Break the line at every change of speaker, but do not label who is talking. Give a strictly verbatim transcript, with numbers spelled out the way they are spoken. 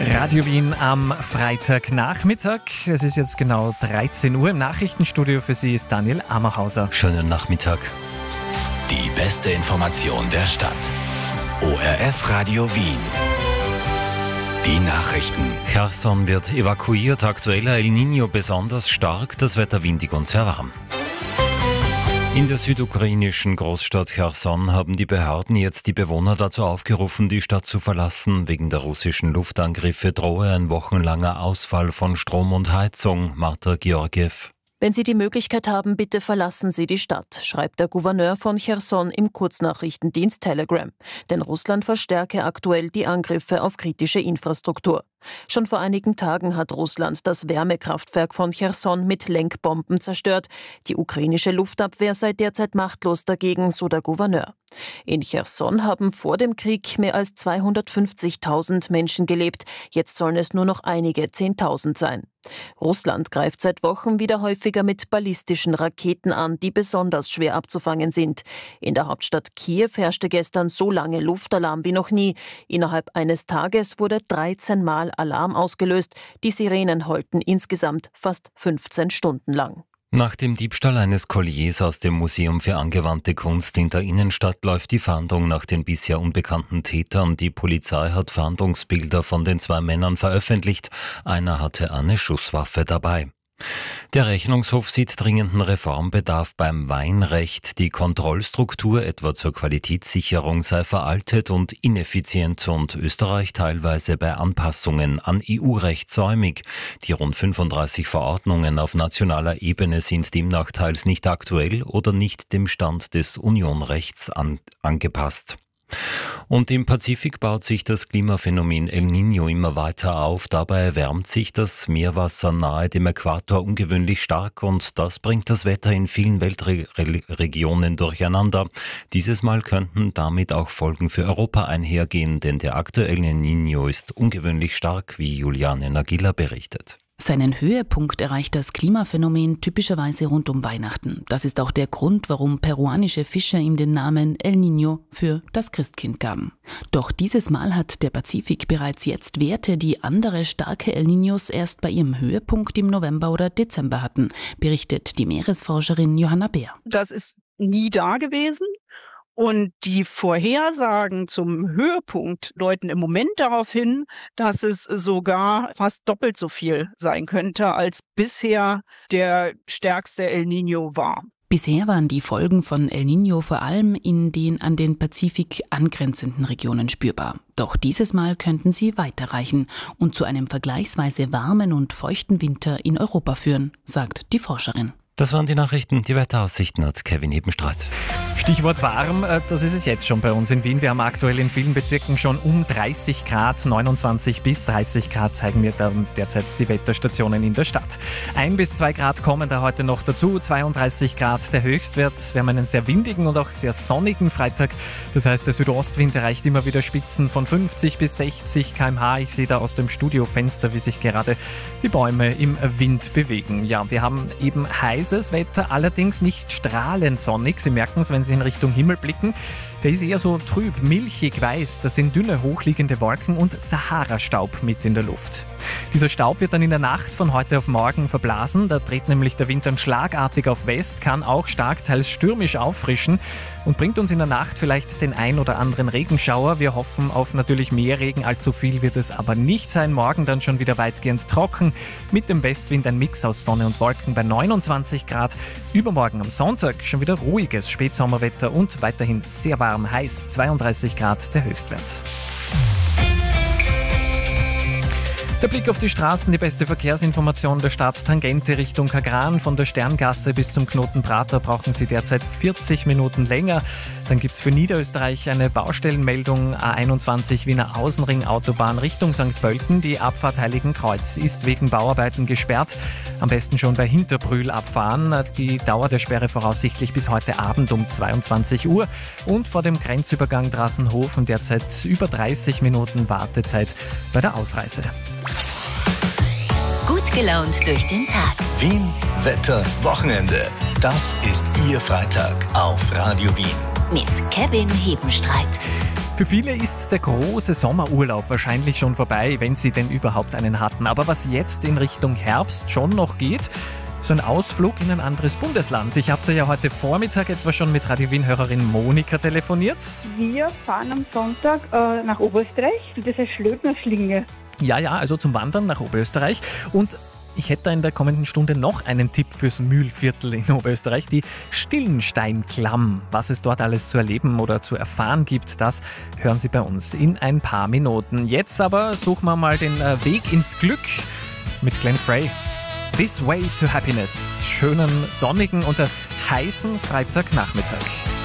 Radio Wien am Freitagnachmittag. Es ist jetzt genau dreizehn Uhr. Im Nachrichtenstudio für Sie ist Daniel Ammerhauser.
Schönen Nachmittag.
Die beste Information der Stadt. O R F Radio Wien. Die Nachrichten.
Cherson wird evakuiert. Aktueller El Niño besonders stark. Das Wetter windig und sehr warm. In der südukrainischen Großstadt Cherson haben die Behörden jetzt die Bewohner dazu aufgerufen, die Stadt zu verlassen. Wegen der russischen Luftangriffe drohe ein wochenlanger Ausfall von Strom und Heizung. Marta Georgiev.
Wenn Sie die Möglichkeit haben, bitte verlassen Sie die Stadt, schreibt der Gouverneur von Cherson im Kurznachrichtendienst Telegram. Denn Russland verstärke aktuell die Angriffe auf kritische Infrastruktur. Schon vor einigen Tagen hat Russland das Wärmekraftwerk von Cherson mit Lenkbomben zerstört. Die ukrainische Luftabwehr sei derzeit machtlos dagegen, so der Gouverneur. In Cherson haben vor dem Krieg mehr als zweihundertfünfzigtausend Menschen gelebt. Jetzt sollen es nur noch einige Zehntausend sein. Russland greift seit Wochen wieder häufiger mit ballistischen Raketen an, die besonders schwer abzufangen sind. In der Hauptstadt Kiew herrschte gestern so lange Luftalarm wie noch nie. Innerhalb eines Tages wurde dreizehn Mal Alarm ausgelöst. Die Sirenen heulten insgesamt fast fünfzehn Stunden lang.
Nach dem Diebstahl eines Kolliers aus dem Museum für angewandte Kunst in der Innenstadt läuft die Fahndung nach den bisher unbekannten Tätern. Die Polizei hat Fahndungsbilder von den zwei Männern veröffentlicht. Einer hatte eine Schusswaffe dabei. Der Rechnungshof sieht dringenden Reformbedarf beim Weinrecht. Die Kontrollstruktur etwa zur Qualitätssicherung sei veraltet und ineffizient und Österreich teilweise bei Anpassungen an E U-Recht säumig. Die rund fünfunddreißig Verordnungen auf nationaler Ebene sind demnach teils nicht aktuell oder nicht dem Stand des Unionrechts an, angepasst. Und im Pazifik baut sich das Klimaphänomen El Niño immer weiter auf. Dabei erwärmt sich das Meerwasser nahe dem Äquator ungewöhnlich stark und das bringt das Wetter in vielen Weltregionen durcheinander. Dieses Mal könnten damit auch Folgen für Europa einhergehen, denn der aktuelle El Niño ist ungewöhnlich stark, wie Juliane Nagila berichtet.
Seinen Höhepunkt erreicht das Klimaphänomen typischerweise rund um Weihnachten. Das ist auch der Grund, warum peruanische Fischer ihm den Namen El Niño für das Christkind gaben. Doch dieses Mal hat der Pazifik bereits jetzt Werte, die andere starke El Niños erst bei ihrem Höhepunkt im November oder Dezember hatten, berichtet die Meeresforscherin Johanna Beer.
Das ist nie da gewesen. Und die Vorhersagen zum Höhepunkt deuten im Moment darauf hin, dass es sogar fast doppelt so viel sein könnte, als bisher der stärkste El Niño war.
Bisher waren die Folgen von El Niño vor allem in den an den Pazifik angrenzenden Regionen spürbar. Doch dieses Mal könnten sie weiterreichen und zu einem vergleichsweise warmen und feuchten Winter in Europa führen, sagt die Forscherin.
Das waren die Nachrichten. Die Wetteraussichten hat Kevin Hebenstreit.
Stichwort warm, das ist es jetzt schon bei uns in Wien. Wir haben aktuell in vielen Bezirken schon um dreißig Grad, neunundzwanzig bis dreißig Grad zeigen mir dann derzeit die Wetterstationen in der Stadt. Ein bis zwei Grad kommen da heute noch dazu, zweiunddreißig Grad der Höchstwert. Wir haben einen sehr windigen und auch sehr sonnigen Freitag. Das heißt, der Südostwind erreicht immer wieder Spitzen von fünfzig bis sechzig Kilometer pro Stunde. Ich sehe da aus dem Studiofenster, wie sich gerade die Bäume im Wind bewegen. Ja, wir haben eben heißes Wetter, allerdings nicht strahlend sonnig. Sie merken es, wenn Sie in Richtung Himmel blicken. Der ist eher so trüb, milchig weiß. Das sind dünne, hochliegende Wolken und Sahara-Staub mit in der Luft. Dieser Staub wird dann in der Nacht von heute auf morgen verblasen. Da dreht nämlich der Wind dann schlagartig auf West, kann auch stark, teils stürmisch auffrischen und bringt uns in der Nacht vielleicht den ein oder anderen Regenschauer. Wir hoffen auf natürlich mehr Regen, allzu viel wird es aber nicht sein. Morgen dann schon wieder weitgehend trocken. Mit dem Westwind ein Mix aus Sonne und Wolken bei neunundzwanzig Grad. Übermorgen am Sonntag schon wieder ruhiges Spätsommerwetter und weiterhin sehr warm, heiß, zweiunddreißig Grad der Höchstwert. Der Blick auf die Straßen, die beste Verkehrsinformation der Stadt. Tangente Richtung Kagran, von der Sterngasse bis zum Knoten Prater brauchen Sie derzeit vierzig Minuten länger. Dann gibt es für Niederösterreich eine Baustellenmeldung. A einundzwanzig Wiener Außenring Autobahn Richtung Sankt Pölten. Die Abfahrt Heiligenkreuz ist wegen Bauarbeiten gesperrt. Am besten schon bei Hinterbrühl abfahren. Die Dauer der Sperre voraussichtlich bis heute Abend um zweiundzwanzig Uhr. Und vor dem Grenzübergang Drassenhofen derzeit über dreißig Minuten Wartezeit bei der Ausreise.
Gut gelaunt durch den Tag.
Wien, Wetter, Wochenende. Das ist Ihr Freitag auf Radio Wien.
Mit Kevin Hebenstreit.
Für viele ist der große Sommerurlaub wahrscheinlich schon vorbei, wenn sie denn überhaupt einen hatten. Aber was jetzt in Richtung Herbst schon noch geht, so ein Ausflug in ein anderes Bundesland. Ich habe da ja heute Vormittag etwa schon mit Radio Wien-Hörerin Monika telefoniert.
Wir fahren am Sonntag äh, nach Oberösterreich, das ist Schlödner-Schlinge.
Ja, ja, also zum Wandern nach Oberösterreich. Und ich hätte da in der kommenden Stunde noch einen Tipp fürs Mühlviertel in Oberösterreich, die Stillensteinklamm. Was es dort alles zu erleben oder zu erfahren gibt, das hören Sie bei uns in ein paar Minuten. Jetzt aber suchen wir mal den Weg ins Glück mit Glenn Frey. This Way to Happiness. Schönen, sonnigen und heißen Freitagnachmittag.